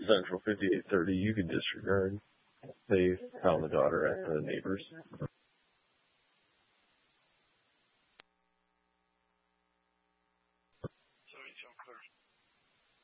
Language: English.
Central 5830, you can disregard. They found the daughter at the neighbor's.